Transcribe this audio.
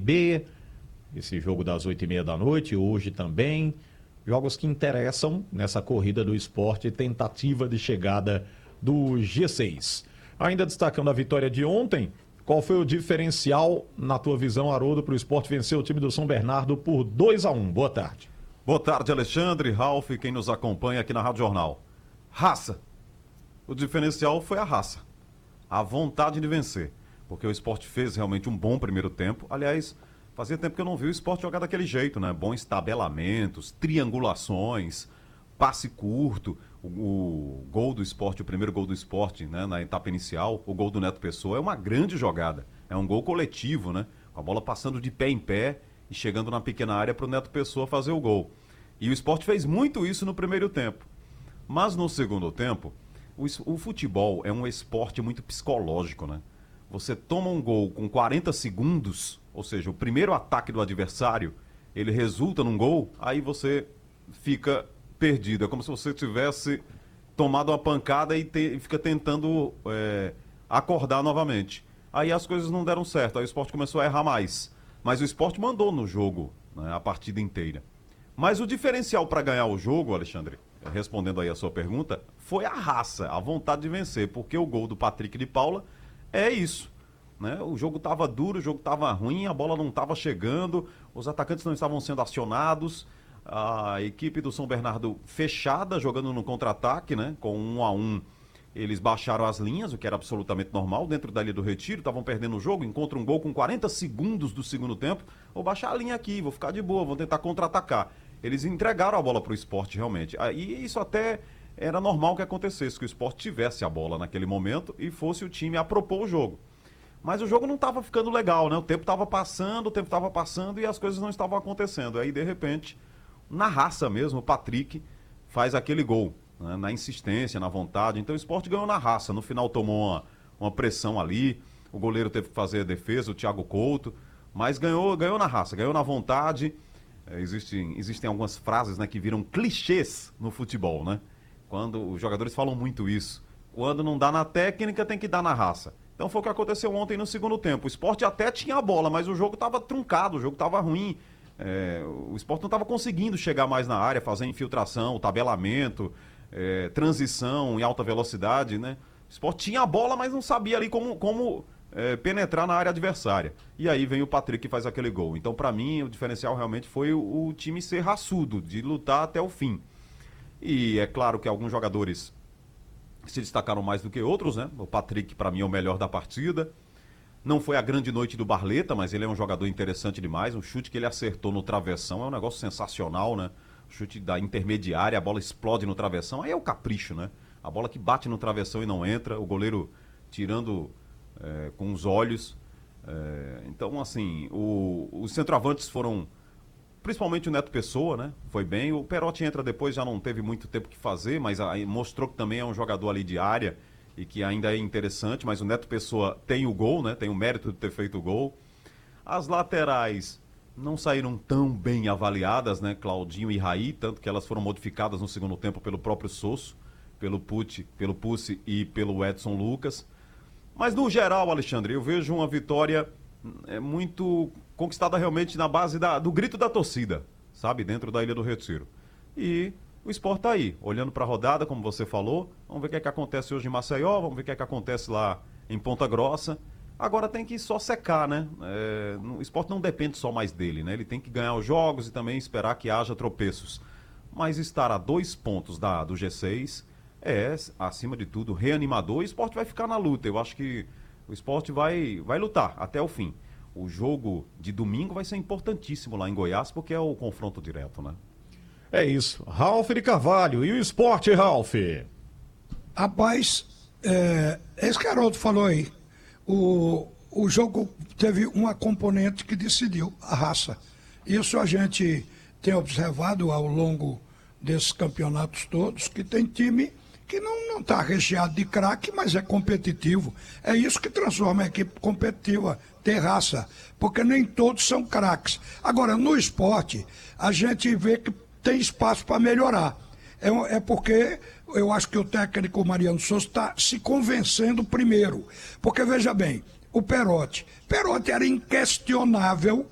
B, esse jogo das 8h30 da noite, hoje também. Jogos que interessam nessa corrida do Sport, tentativa de chegada do G6. Ainda destacando a vitória de ontem, qual foi o diferencial, na tua visão, Haroldo, para o Sport vencer o time do São Bernardo por 2-1? Boa tarde. Boa tarde, Alexandre, Ralf, quem nos acompanha aqui na Rádio Jornal. Raça. O diferencial foi a raça. A vontade de vencer. Porque o Sport fez realmente um bom primeiro tempo. Aliás, fazia tempo que eu não vi o Sport jogar daquele jeito, né? Bons tabelamentos, triangulações, passe curto. O gol do Sport, o primeiro gol do Sport, né, na etapa inicial, o gol do Neto Pessoa, é uma grande jogada. É um gol coletivo, né? Com a bola passando de pé em pé e chegando na pequena área para o Neto Pessoa fazer o gol. E o Sport fez muito isso no primeiro tempo. Mas no segundo tempo, o futebol é um esporte muito psicológico, né? Você toma um gol com 40 segundos, ou seja, o primeiro ataque do adversário, ele resulta num gol, aí você fica perdido. É como se você tivesse tomado uma pancada e fica tentando acordar novamente. Aí as coisas não deram certo, aí o Sport começou a errar mais. Mas o Sport mandou no jogo, né, a partida inteira. Mas o diferencial para ganhar o jogo, Alexandre, respondendo aí a sua pergunta, foi a raça, a vontade de vencer, porque o gol do Patrick de Paula é isso, né? O jogo estava duro, o jogo estava ruim, a bola não estava chegando, os atacantes não estavam sendo acionados, a equipe do São Bernardo fechada, jogando no contra-ataque, né? Com 1-1, eles baixaram as linhas, o que era absolutamente normal, dentro da Ilha do Retiro, estavam perdendo o jogo, encontram um gol com 40 segundos do segundo tempo, vou baixar a linha aqui, vou ficar de boa, vou tentar contra-atacar. Eles entregaram a bola para o Sport, realmente. E isso até era normal que acontecesse, que o Sport tivesse a bola naquele momento e fosse o time a propor o jogo. Mas o jogo não estava ficando legal, né? O tempo estava passando e as coisas não estavam acontecendo. Aí, de repente, na raça mesmo, o Patrick faz aquele gol, né? Na insistência, na vontade. Então o Sport ganhou na raça. No final tomou uma pressão ali, o goleiro teve que fazer a defesa, o Thiago Couto, mas ganhou na raça, ganhou na vontade. Existem algumas frases, né, que viram clichês no futebol, né? Quando os jogadores falam muito isso. Quando não dá na técnica, tem que dar na raça. Então foi o que aconteceu ontem no segundo tempo. O Sport até tinha a bola, mas o jogo estava truncado, o jogo estava ruim. O Sport não estava conseguindo chegar mais na área, fazer infiltração, tabelamento, transição em alta velocidade, né? O Sport tinha a bola, mas não sabia ali como penetrar na área adversária. E aí vem o Patrick que faz aquele gol. Então, para mim, o diferencial realmente foi o time ser raçudo, de lutar até o fim. E é claro que alguns jogadores se destacaram mais do que outros, né? O Patrick, para mim, é o melhor da partida. Não foi a grande noite do Barleta, mas ele é um jogador interessante demais. Um chute que ele acertou no travessão é um negócio sensacional, né? O chute da intermediária, a bola explode no travessão. Aí é o capricho, né? A bola que bate no travessão e não entra, o goleiro tirando com os olhos. Então, assim, os centroavantes foram... Principalmente o Neto Pessoa, né? Foi bem. O Perotti entra depois, já não teve muito tempo que fazer, mas aí mostrou que também é um jogador ali de área e que ainda é interessante, mas o Neto Pessoa tem o gol, né? Tem o mérito de ter feito o gol. As laterais não saíram tão bem avaliadas, né? Claudinho e Raí, tanto que elas foram modificadas no segundo tempo pelo próprio Sosso, pelo Pucci e pelo Edson Lucas. Mas no geral, Alexandre, eu vejo uma vitória muito conquistada realmente na base do grito da torcida, sabe? Dentro da Ilha do Retiro. E o Sport tá aí, olhando para a rodada, como você falou. Vamos ver o que é que acontece hoje em Maceió, vamos ver o que é que acontece lá em Ponta Grossa. Agora tem que só secar, né? O Sport não depende só mais dele, né? Ele tem que ganhar os jogos e também esperar que haja tropeços. Mas estar a 2 pontos do G6 é, acima de tudo, reanimador. E o Sport vai ficar na luta. Eu acho que o Sport vai lutar até o fim. O jogo de domingo vai ser importantíssimo lá em Goiás, porque é o confronto direto, né? É isso. Ralf de Carvalho. E o Sport, Ralf? Rapaz, esse que Haroldo falou aí. O jogo teve uma componente que decidiu, a raça. Isso a gente tem observado ao longo desses campeonatos todos, que tem time que não está recheado de craque, mas é competitivo. É isso que transforma a equipe competitiva, ter raça, porque nem todos são craques. Agora, no esporte, a gente vê que tem espaço para melhorar. É porque eu acho que o técnico Mariano Souza está se convencendo primeiro. Porque, veja bem, o Perotti era inquestionável